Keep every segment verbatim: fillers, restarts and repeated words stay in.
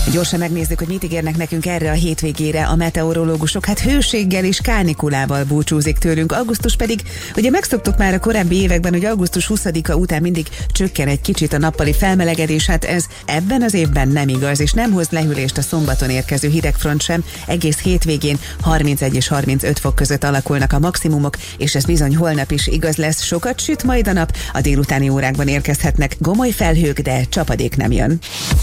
Gyorsan megnézzük, hogy mit ígérnek nekünk erre a hétvégére a meteorológusok. Hát hőséggel és kánikulával búcsúzik tőlünk. Augusztus pedig, ugye megszoktuk már a korábbi években, hogy augusztus huszadika után mindig csökken egy kicsit a nappali felmelegedés. Hát ez ebben az évben nem igaz, és nem hoz lehűlést a szombaton érkező hidegfront sem. Egész hétvégén harmincegy és harmincöt fok között alakulnak a maximumok, és ez bizony holnap is igaz lesz. Sokat süt majd a nap, a délutáni órákban érkezhetnek gomoly felhők, de csapadék nem jön.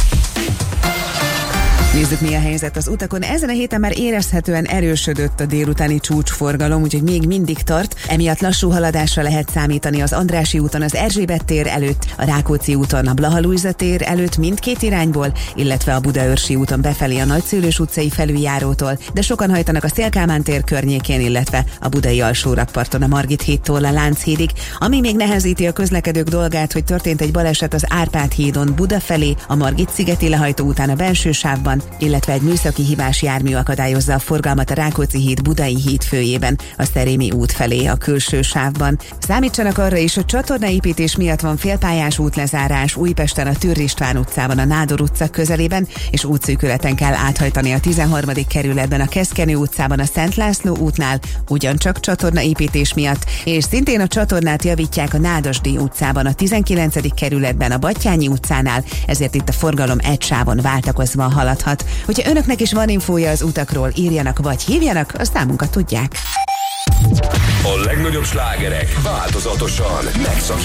Nézzük, mi a helyzet az utakon. Ezen a héten már érezhetően erősödött a délutáni csúcsforgalom, úgyhogy még mindig tart. Emiatt lassú haladásra lehet számítani az Andrássy úton, az Erzsébet tér előtt, a Rákóczi úton, a Blaha-Lujza tér előtt mindkét irányból, illetve a Budaörsi úton befelé a Nagyszőlős utcai felüljárótól, de sokan hajtanak a Széll-Kálmán tér környékén, illetve a budai alsórakparton a Margit hídtól a Lánchídig. Ami még nehezíti a közlekedők dolgát, hogy történt egy baleset az Árpád hídon Buda felé, a Margit-szigeti lehajtó után a belső sávban, illetve egy műszaki hibás jármű akadályozza a forgalmat a Rákóczi híd Budai híd főjében, a Szerémi út felé a külső sávban. Számítsanak arra is, hogy csatornaépítés miatt van félpályás útlezárás Újpesten a Türr István utcában, a Nádor utca közelében, és útszűkületen kell áthajtani a tizenharmadik kerületben, a Keszkenő utcában, a Szent László útnál, ugyancsak csatornaépítés miatt, és szintén a csatornát javítják a Nádasdy utcában, a tizenkilencedik kerületben, a Battyányi utcánál, ezért itt a forgalom egy sávon váltakozva haladhat. Hogyha önöknek is van infója az utakról, írjanak vagy hívjanak, a számunkat tudják. A legnagyobb slágerek változatosan megszakítják